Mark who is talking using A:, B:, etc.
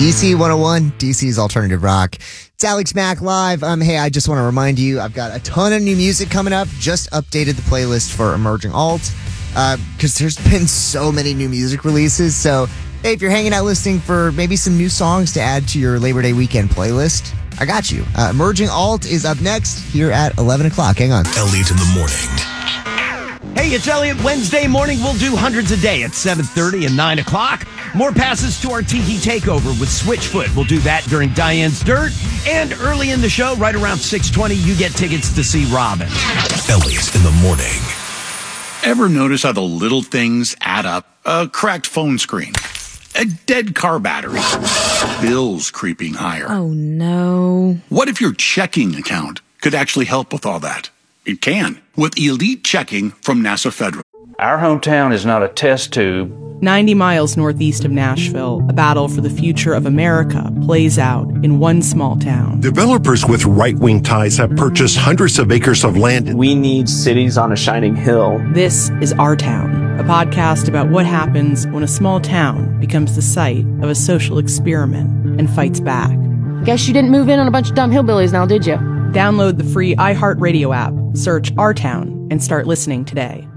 A: DC 101, DC's Alternative Rock. It's Alex Mack live. Hey, I just want to remind you, I've got a ton of new music coming up. Just updated the playlist for Emerging Alt because there's been so many new music releases. So, hey, if you're hanging out listening for maybe some new songs to add to your Labor Day weekend playlist, I got you. Emerging Alt is up next here at 11 o'clock. Hang on.
B: Elliot in the morning.
C: Hey, it's Elliot. Wednesday morning, we'll do hundreds a day at 7:30 and 9 o'clock. More passes to our Tiki Takeover with Switchfoot. We'll do that during Diane's Dirt. And early in the show, right around 6:20, you get tickets to see Robin.
B: Elliot in the morning.
D: Ever notice how the little things add up? A cracked phone screen, a dead car battery, bills creeping higher.
E: Oh, no.
D: What if your checking account could actually help with all that? It can, with Elite Checking from NASA Federal.
F: Our hometown is not a test tube.
G: 90 miles northeast of Nashville, a battle for the future of America plays out in one small town.
H: Developers with right-wing ties have purchased hundreds of acres of land.
I: We need cities on a shining hill.
G: This is Our Town, a podcast about what happens when a small town becomes the site of a social experiment and fights back.
E: Guess you didn't move in on a bunch of dumb hillbillies now, did you?
G: Download the free iHeartRadio app, search Our Town, and start listening today.